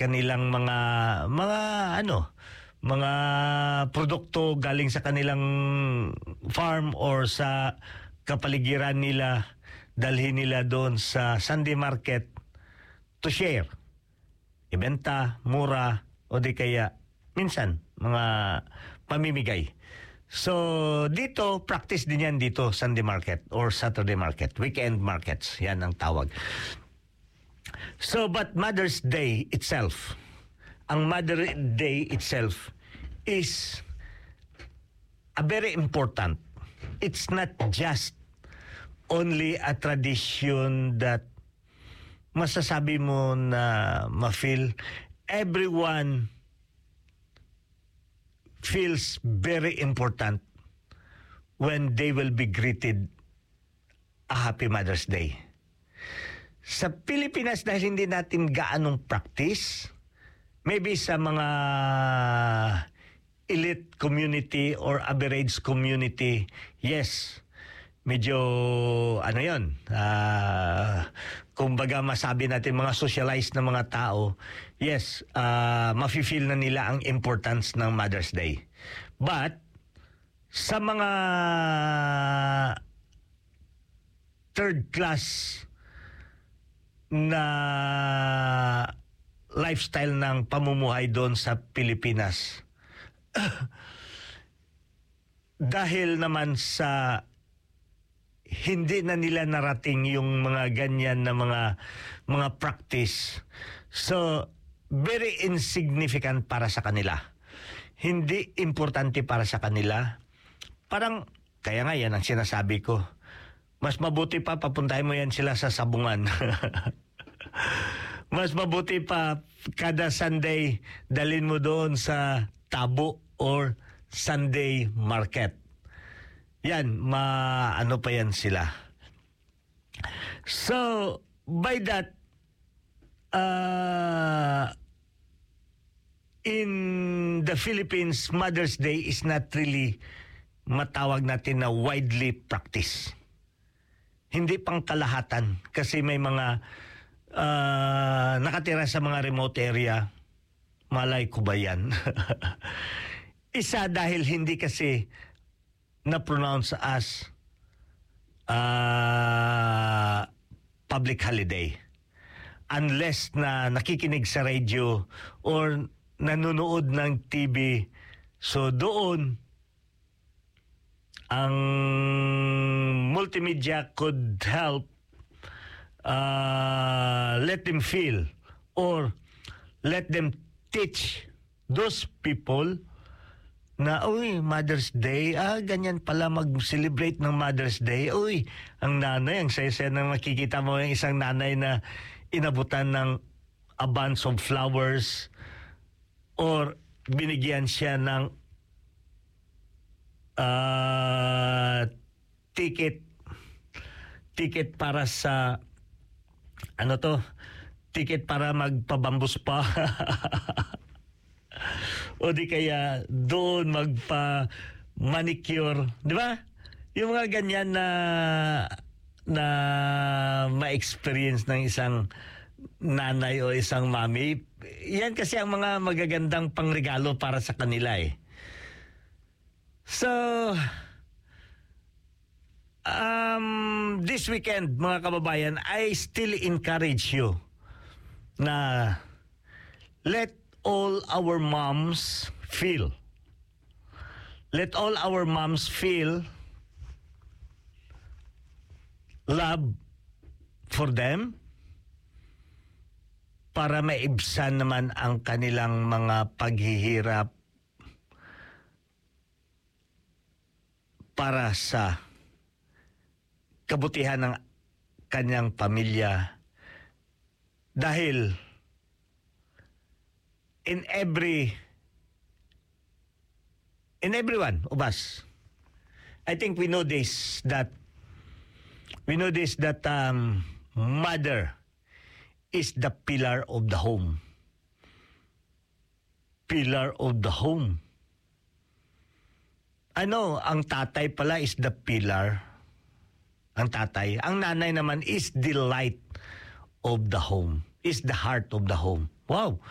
kanilang mga produkto galing sa kanilang farm or sa kapaligiran nila, dalhin nila doon sa Sunday market to share. Ibenta, mura, o di kaya minsan mga pamimigay. So dito, practice din yan dito, Sunday market or Saturday market, weekend markets, yan ang tawag. So but Mother's Day itself, ang Mother's Day itself is a very important. It's not just only a tradition that masasabi mo na ma-feel. Everyone feels very important when they will be greeted a Happy Mother's Day. Sa Pilipinas, dahil hindi natin gaanong practice, maybe sa mga elite community or average community, yes, medyo kumbaga masabi natin mga socialized na mga tao, yes, mafe-feel na nila ang importance ng Mother's Day. But sa mga third class na lifestyle ng pamumuhay doon sa Pilipinas, dahil naman sa hindi na nila narating yung mga ganyan na mga practice, so very insignificant para sa kanila, hindi importante para sa kanila. Parang kaya nga yan ang sinasabi ko, mas mabuti pa papuntahin mo yan sila sa sabungan. Mas mabuti pa kada Sunday dalhin mo doon sa Tabo or Sunday market. Yan, ano pa yan sila. So, by that, in the Philippines, Mother's Day is not really matawag natin na widely practice. Hindi pang kalahatan kasi may mga nakatira sa mga remote area, malay ko ba yan? Isa dahil hindi kasi na-pronounce as public holiday. Unless na nakikinig sa radio or nanonood ng TV, so doon ang multimedia could help let them feel or let them teach those people na, Mother's Day, ganyan pala mag-celebrate ng Mother's Day. Ang nanay, ang saya-saya nang makikita mo yung isang nanay na inabutan ng a bunch of flowers or binigyan siya ng ticket para sa ticket para magpabambus pa. O di kaya doon magpa-manicure, di ba? Yung mga ganyan na ma-experience ng isang nanay o isang mami, yan kasi ang mga magagandang pangregalo para sa kanila eh. So, this weekend, mga kababayan, I still encourage you na let all our moms feel. Let all our moms feel love for them para maibsan naman ang kanilang mga paghihirap para sa kabutihan ng kanyang pamilya. Dahil in everyone of us, I think we know this that mother is the pillar of the home. Pillar of the home. Ang tatay pala is the pillar. Ang tatay. Ang nanay naman is the light of the home. Is the heart of the home. Wow!